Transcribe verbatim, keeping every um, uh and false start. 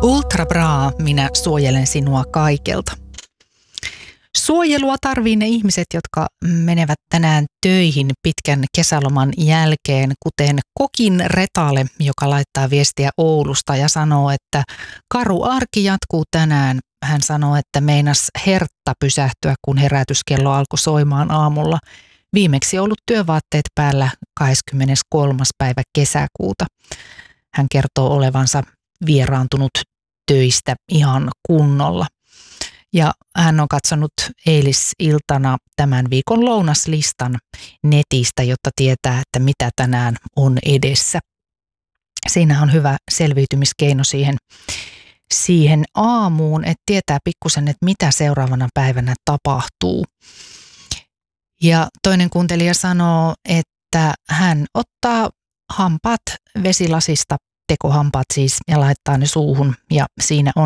Ultra Bra, minä suojelen sinua kaikelta. Suojelua tarvii ne ihmiset, jotka menevät tänään töihin pitkän kesäloman jälkeen, kuten Kokin Retale, joka laittaa viestiä Oulusta ja sanoo, että karu arki jatkuu tänään. Hän sanoo, että meinas hertta pysähtyä, kun herätyskello alkoi soimaan aamulla. Viimeksi ollut työvaatteet päällä kahdeskymmeneskolmas päivä kesäkuuta. Hän kertoo olevansa vieraantunut töistä ihan kunnolla. Ja hän on katsonut eilisiltana tämän viikon lounaslistan netistä, jotta tietää, että mitä tänään on edessä. Siinä on hyvä selviytymiskeino siihen, siihen aamuun, että tietää pikkusen, että mitä seuraavana päivänä tapahtuu. Ja toinen kuuntelija sanoo, että hän ottaa hampaat vesilasista, tekohampaat siis, ja laittaa ne suuhun, ja siinä on